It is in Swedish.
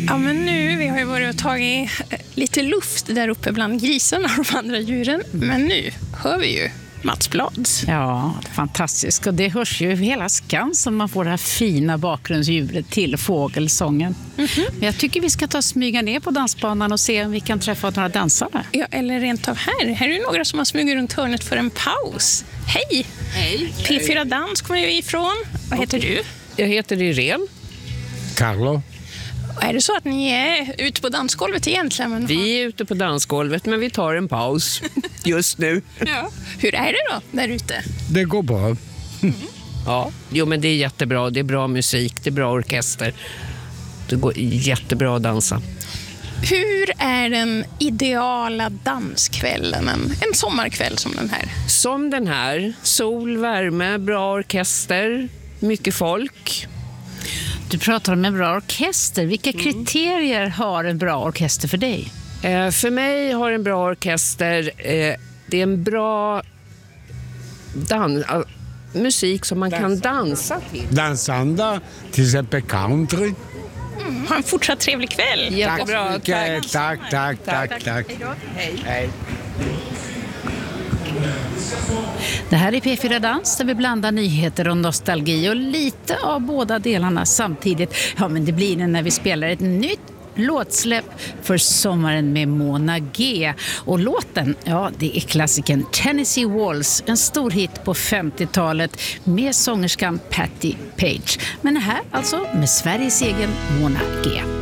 Ja, men nu, vi har ju varit och tagit lite luft där uppe bland grisarna och de andra djuren. Men nu hör vi ju Mats Blads. Ja, fantastiskt. Och det hörs ju hela Skansen man får det här fina bakgrundsljudet till fågelsången. Men jag tycker vi ska ta och smyga ner på dansbanan och se om vi kan träffa några dansare. Ja, eller rent av här. Här är ju några som har smugit runt hörnet för en paus. Hej! Hej! P4 Dans kommer vi ifrån. Vad heter du? Jag heter Irene. Carlo. Är det så att ni är ute på dansgolvet egentligen? Men Vi är ute på dansgolvet, men vi tar en paus just nu. ja. Hur är det då där ute? Det går bra. Ja, jo, men det är jättebra. Det är bra musik, det är bra orkester. Det går jättebra att dansa. Hur är den ideala danskvällen? En sommarkväll som den här? Som den här, sol, värme, bra orkester, mycket folk. Du pratar om en bra orkester. Vilka kriterier har en bra orkester för dig? För mig har en bra orkester, det är en bra musik som man kan dansa till. Dansanda, till exempel country. Ha en fortsatt trevlig kväll. Jättebra, Mycket. Tack. Hej. Det här är P4 Dans där vi blandar nyheter och nostalgi och lite av båda delarna samtidigt. Ja, men det blir det när vi spelar ett nytt låtsläpp för sommaren med Mona G. Och låten, ja, det är klassikern Tennessee Waltz, en stor hit på 50-talet med sångerskan Patti Page. Men här alltså med Sveriges egen Mona G.